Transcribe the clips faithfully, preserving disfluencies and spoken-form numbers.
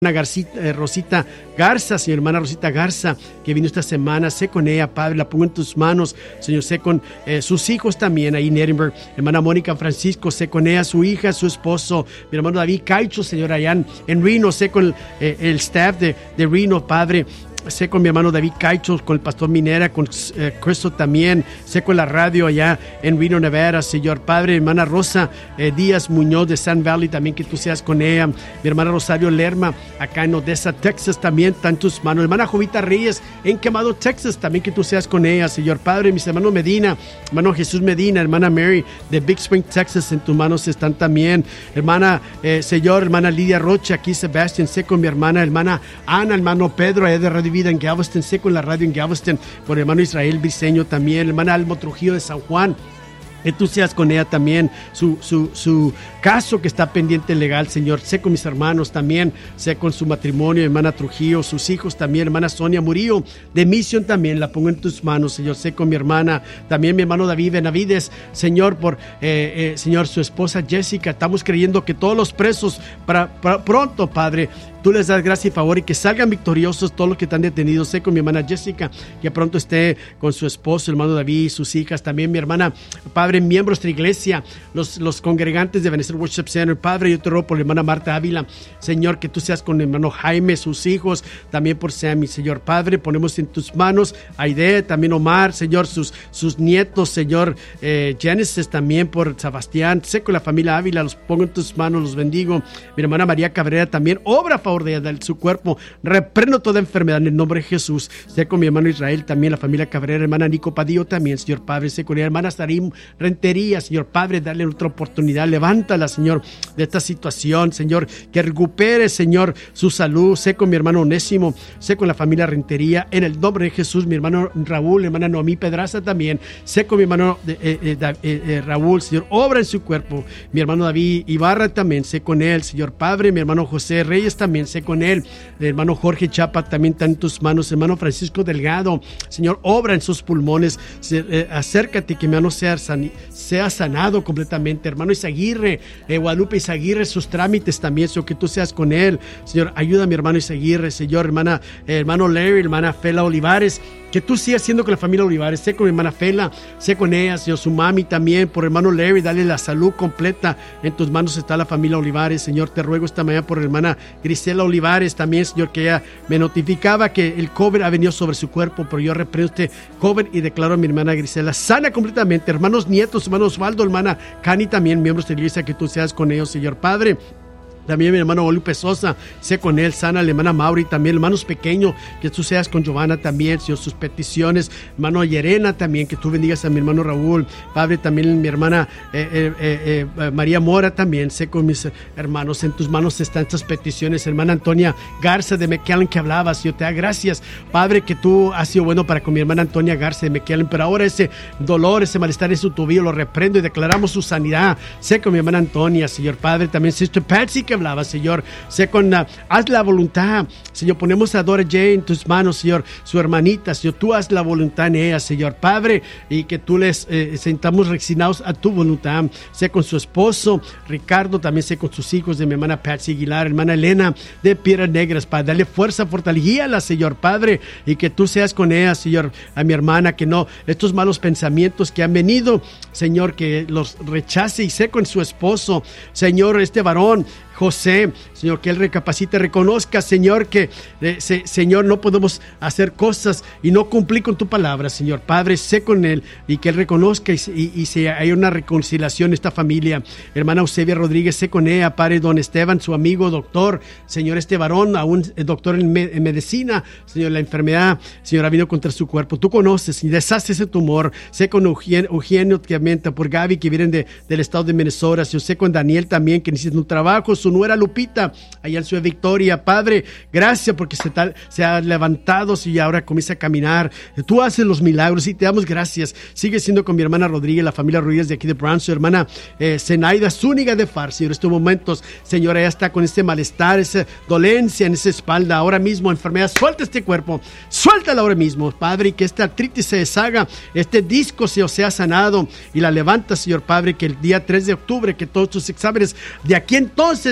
Garcita, eh, Rosita Garza, señor, hermana Rosita Garza, que vino esta semana. Sé con ella, Padre, la pongo en tus manos, Señor. Sé con eh, sus hijos también ahí en Edinburgh. Hermana Mónica Francisco, sé con ella, su hija, su esposo. Mi hermano David Caicho, Señor, allá en, en Reno. Sé con eh, el staff de, de Reno, Padre. Sé con mi hermano David Caicho, con el pastor Minera, con eh, Cristo también. Sé con la radio allá en Reno, Nevada, Señor Padre. Hermana Rosa eh, Díaz Muñoz de Sun Valley, también que tú seas con ella. Mi hermana Rosario Lerma, acá en Odessa, Texas, también está en tus manos. Hermana Jovita Reyes, en Quemado, Texas, también que tú seas con ella, Señor Padre. Mis hermanos Medina, hermano Jesús Medina, hermana Mary de Big Spring, Texas, en tus manos están también. Hermana, eh, Señor, hermana Lidia Rocha, aquí Sebastián, sé con mi hermana, hermana Ana, hermano Pedro, allá de Radio Vida en Galveston, sé con la radio en Galveston, por el hermano Israel Briceño también, hermana Almo Trujillo de San Juan, que tú seas con ella también, su, su, su caso que está pendiente legal, Señor. Sé con mis hermanos también, sé con su matrimonio, hermana Trujillo, sus hijos también, hermana Sonia Murillo de Mission también, la pongo en tus manos, Señor. Sé con mi hermana, también mi hermano David Benavides, Señor, por, eh, eh, Señor, su esposa Jessica. Estamos creyendo que todos los presos, para, para pronto, Padre, tú les das gracia y favor y que salgan victoriosos todos los que están detenidos. Sé con mi hermana Jessica, que pronto esté con su esposo, el hermano David, sus hijas, también mi hermana, Padre, miembros de la iglesia, los, los congregantes de Ebenezer Worship Center. Padre, yo te ruego por la hermana Marta Ávila, Señor, que tú seas con el hermano Jaime, sus hijos, también por Sammy, Señor Padre, ponemos en tus manos a Aide, también Omar, Señor, sus, sus nietos, Señor, eh, Genesis, también por Sebastián. Sé con la familia Ávila, los pongo en tus manos, los bendigo. Mi hermana María Cabrera también, obra a favor de, de su cuerpo, reprendo toda enfermedad en el nombre de Jesús. Sé con mi hermano Israel también, la familia Cabrera, hermana Nico Padillo también, Señor Padre. Sé con la hermana Sarim Rentería, Señor Padre, dale otra oportunidad, levántala, Señor, de esta situación, Señor, que recupere, Señor, su salud. Sé con mi hermano Onésimo, sé con la familia Rentería, en el nombre de Jesús. Mi hermano Raúl, hermana Noemí Pedraza también, sé con mi hermano eh, eh, eh, eh, Raúl, Señor, obra en su cuerpo. Mi hermano David Ibarra también, sé con él, Señor Padre. Mi hermano José Reyes también, sé con él. El hermano Jorge Chapa también está en tus manos. Hermano Francisco Delgado, Señor, obra en sus pulmones. Se, eh, acércate, que mi hermano sea, san, sea sanado completamente. Hermano Isaguirre, eh, Guadalupe Isaguirre, sus trámites también, Señor, que tú seas con él. Señor, ayuda a mi hermano Isaguirre, Señor, hermana, eh, hermano Larry, hermana Fela Olivares, que tú sigas siendo con la familia Olivares. Sé con mi hermana Fela, sé con ella, Señor, su mami también, por hermano Larry, dale la salud completa. En tus manos está la familia Olivares, Señor. Te ruego esta mañana por hermana Grisela Olivares también, Señor, que ella me notificaba que el COVID ha venido sobre su cuerpo, pero yo reprendo este COVID y declaro a mi hermana Grisela sana completamente. Hermanos nietos, hermanos Osvaldo, hermana Cani también, miembros de la iglesia, que tú seas con ellos, Señor Padre. También mi hermano Lupe Sosa, sé con él, sana la hermana Mauri, también hermanos pequeños, que tú seas con Giovanna también, Señor, sus peticiones. Hermano Yerena también, que tú bendigas a mi hermano Raúl. Padre, también mi hermana eh, eh, eh, eh, María Mora también, sé con mis hermanos, en tus manos están estas peticiones. Hermana Antonia Garza de McAllen, que hablabas, yo te da gracias, Padre, que tú has sido bueno para con mi hermana Antonia Garza de McAllen, pero ahora ese dolor, ese malestar en su tobillo, lo reprendo y declaramos su sanidad. Sé con mi hermana Antonia, Señor Padre, también Sister Patsy, que hablaba, Señor, sé con uh, haz la voluntad, Señor. Ponemos a Dora J en tus manos, Señor, su hermanita, Señor, tú haz la voluntad en ella, Señor Padre, y que tú les eh, sentamos resignados a tu voluntad. Sé con su esposo Ricardo, también sé con sus hijos de mi hermana Patsy Aguilar, hermana Elena de Piedras Negras, Padre, dale fuerza, fortalecíala, Señor Padre, y que tú seas con ella, Señor, a mi hermana, que no, estos malos pensamientos que han venido, Señor, que los rechace. Y sé con su esposo, Señor, este varón José, Señor, que él recapacite, reconozca, Señor, que, eh, se, Señor, no podemos hacer cosas y no cumplir con tu palabra, Señor Padre. Sé con él y que él reconozca y, y, y se haya una reconciliación en esta familia. Hermana Eusebia Rodríguez, sé con ella, Padre, don Esteban, su amigo, doctor, Señor, este varón, aún doctor en, me, en medicina, Señor, la enfermedad, Señor, ha venido contra su cuerpo. Tú conoces y deshaces ese tumor. Sé con Eugenio, Eugenio que aumenta, por Gaby, que vienen de, del estado de Minnesota. Yo sé con Daniel también, que necesita un trabajo, su nuera Lupita, allá en Ciudad Victoria. Padre, gracias porque se, tal, se ha levantado y ahora comienza a caminar. Tú haces los milagros y te damos gracias. Sigue siendo con mi hermana Rodríguez, la familia Rodríguez de aquí de Brown, su hermana eh, Zenaida Zúñiga de Far, Señor, en estos momentos, Señor, ella está con este malestar, esa dolencia en esa espalda, ahora mismo, enfermedad. Suelta este cuerpo, suéltala ahora mismo, Padre, y que esta artritis se deshaga, este disco se sea sanado y la levanta, Señor Padre, que el día tres de octubre, que todos tus exámenes de aquí entonces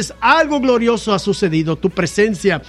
algo glorioso ha sucedido. Tu presencia